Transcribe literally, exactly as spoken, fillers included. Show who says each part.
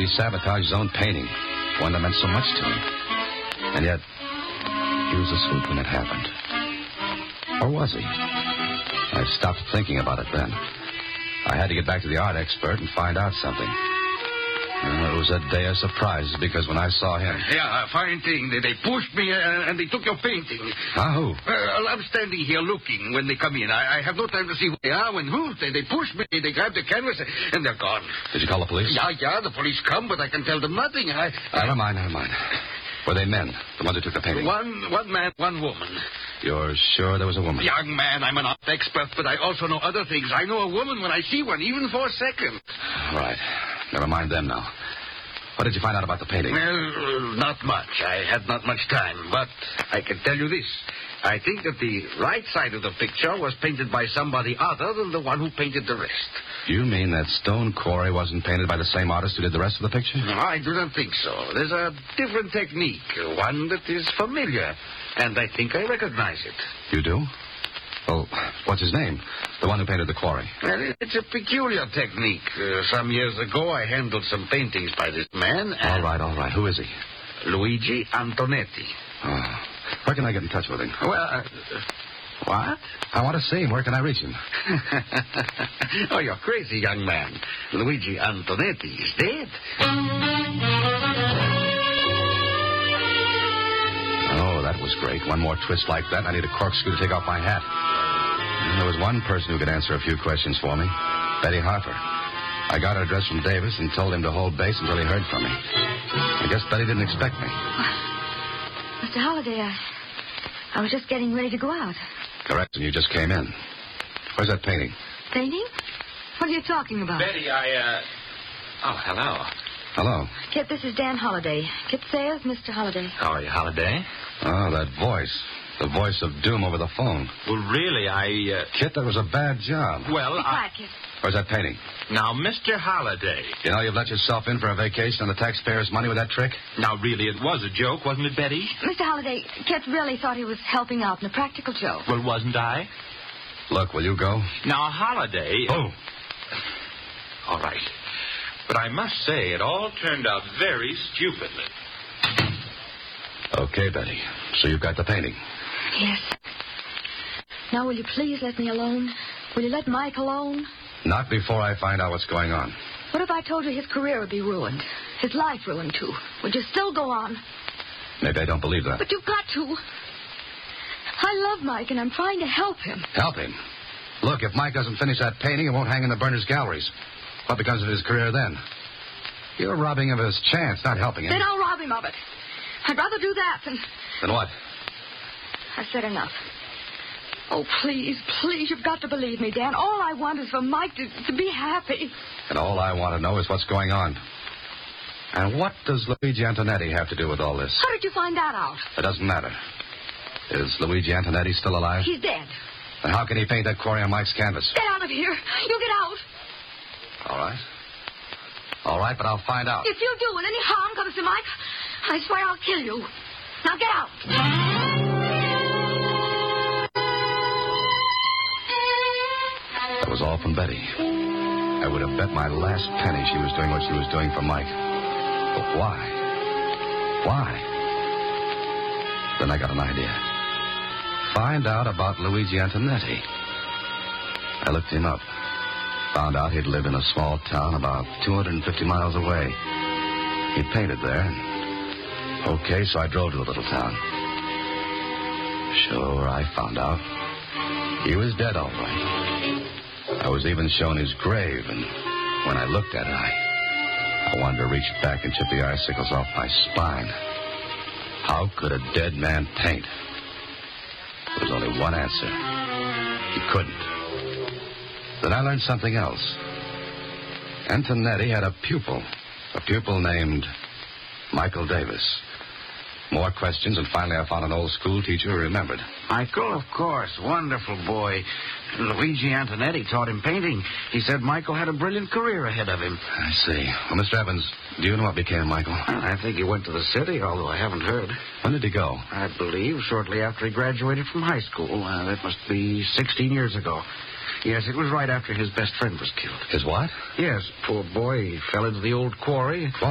Speaker 1: he sabotage his own painting, one that meant so much to him? And yet, he was asleep when it happened. Or was he? I stopped thinking about it then. I had to get back to the art expert and find out something. Uh, it was a day of surprises because when I saw him...
Speaker 2: Yeah, a fine thing. They, they pushed me uh, and they took your painting.
Speaker 1: Ah, who?
Speaker 2: Uh, I'm standing here looking when they come in. I, I have no time to see who they are. When who? They, they pushed me. They grabbed the canvas and they're gone.
Speaker 1: Did you call the police?
Speaker 2: Yeah, yeah, the police come, but I can tell them nothing. I, I...
Speaker 1: Never mind, never mind. Were they men, the ones who took the painting?
Speaker 2: One, one man, one woman.
Speaker 1: You're sure there was a woman?
Speaker 2: Young man, I'm an art expert, but I also know other things. I know a woman when I see one, even for a second.
Speaker 1: All right. Never mind them now. What did you find out about the painting?
Speaker 2: Well, uh, not much. I had not much time, but I can tell you this. I think that the right side of the picture was painted by somebody other than the one who painted the rest.
Speaker 1: You mean that stone quarry wasn't painted by the same artist who did the rest of the picture?
Speaker 2: No, I do not think so. There's a different technique, one that is familiar, and I think I recognize it.
Speaker 1: You do? Well, what's his name? The one who painted the quarry.
Speaker 2: Well, it's a peculiar technique. Uh, some years ago, I handled some paintings by this man. And...
Speaker 1: All right, all right. Who is he?
Speaker 2: Luigi Antonetti.
Speaker 1: Oh. Where can I get in touch with him?
Speaker 2: Well, uh, what?
Speaker 1: I want to see him. Where can I reach him?
Speaker 2: Oh, you're crazy, young man. Luigi Antonetti is dead.
Speaker 1: Oh, that was great. One more twist like that, and I need a corkscrew to take off my hat. And there was one person who could answer a few questions for me. Betty Harper. I got her address from Davis and told him to hold base until he heard from me. I guess Betty didn't expect me.
Speaker 3: Mister Holliday, I, I was just getting ready to go out.
Speaker 1: Correct, and you just came in. Where's that painting?
Speaker 3: Painting? What are you talking about?
Speaker 4: Betty, I, uh... Oh, hello.
Speaker 1: Hello.
Speaker 3: Kit, this is Dan Holliday. Kit Sayers, Mister Holliday.
Speaker 4: How are you, Holliday?
Speaker 1: Oh, that voice. The voice of doom over the phone.
Speaker 4: Well, really, I, uh...
Speaker 1: Kit, that was a bad job.
Speaker 4: Well,
Speaker 3: Be
Speaker 4: I...
Speaker 3: quiet, Kit.
Speaker 1: Where's that painting?
Speaker 4: Now, Mister Holliday.
Speaker 1: You know you've let yourself in for a vacation on the taxpayers' money with that trick?
Speaker 4: Now, really, it was a joke, wasn't it, Betty?
Speaker 3: Mister Holliday, Kit really thought he was helping out in a practical joke.
Speaker 4: Well, wasn't I?
Speaker 1: Look, will you go?
Speaker 4: Now, Holliday...
Speaker 1: Oh.
Speaker 4: All right. But I must say, it all turned out very stupidly.
Speaker 1: Okay, Betty. So you've got the painting?
Speaker 3: Yes. Now, will you please let me alone? Will you let Mike alone?
Speaker 1: Not before I find out what's going on.
Speaker 3: What if I told you his career would be ruined? His life ruined, too. Would you still go on?
Speaker 1: Maybe I don't believe that.
Speaker 3: But you've got to. I love Mike, and I'm trying to help him.
Speaker 1: Help him? Look, if Mike doesn't finish that painting, it won't hang in the Berners galleries. What becomes of his career then? You're robbing him of his chance, not helping him.
Speaker 3: Then I'll rob him of it. I'd rather do that than...
Speaker 1: Then what?
Speaker 3: I've said enough. Oh, please, please, you've got to believe me, Dan. All I want is for Mike to, to be happy.
Speaker 1: And all I want to know is what's going on. And what does Luigi Antonetti have to do with all this?
Speaker 3: How did you find that out?
Speaker 1: It doesn't matter. Is Luigi Antonetti still alive?
Speaker 3: He's dead.
Speaker 1: Then how can he paint that quarry on Mike's canvas?
Speaker 3: Get out of here. You get out.
Speaker 1: All right. All right, but I'll find out.
Speaker 3: If you do and any harm comes to Mike, I swear I'll kill you. Now get out.
Speaker 1: That was all from Betty. I would have bet my last penny she was doing what she was doing for Mike. But why? Why? Then I got an idea. Find out about Luigi Antonetti. I looked him up. Found out he'd lived in a small town about two hundred fifty miles away. He painted there. Okay, so I drove to the little town. Sure, I found out. He was dead, all right. I was even shown his grave, and when I looked at it, I, I wanted to reach back and chip the icicles off my spine. How could a dead man paint? There was only one answer. He couldn't. Then I learned something else. Antonetti had a pupil, a pupil named Michael Davis. More questions, and finally I found an old school teacher who remembered.
Speaker 2: Michael, of course. Wonderful boy. Luigi Antonetti taught him painting. He said Michael had a brilliant career ahead of him.
Speaker 1: I see. Well, Mister Evans, do you know what became of Michael?
Speaker 2: Well, I think he went to the city, although I haven't heard.
Speaker 1: When did he go?
Speaker 2: I believe shortly after he graduated from high school. Uh, that must be sixteen years ago. Yes, it was right after his best friend was killed.
Speaker 1: His what?
Speaker 2: Yes, poor boy. He fell into the old quarry.